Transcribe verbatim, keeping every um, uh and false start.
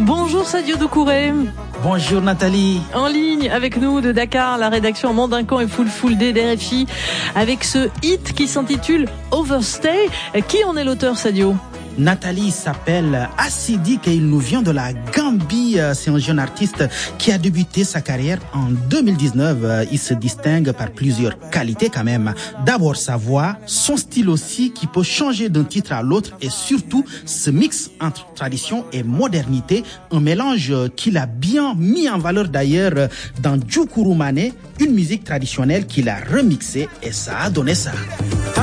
Bonjour Sadio Doucouré. Bonjour Nathalie. En ligne avec nous de Dakar, la rédaction Mandincan et Full Full Day d'R F I, avec ce hit qui s'intitule Overstay. Qui en est l'auteur, Sadio ? Nathalie s'appelle Assidik et il nous vient de la Gambie. C'est un jeune artiste qui a débuté sa carrière en deux mille dix-neuf. Il se distingue par plusieurs qualités quand même. D'abord sa voix, son style aussi qui peut changer d'un titre à l'autre et surtout ce mix entre tradition et modernité. Un mélange qu'il a bien mis en valeur d'ailleurs dans Djoukourou Mané, une musique traditionnelle qu'il a remixée et ça a donné ça.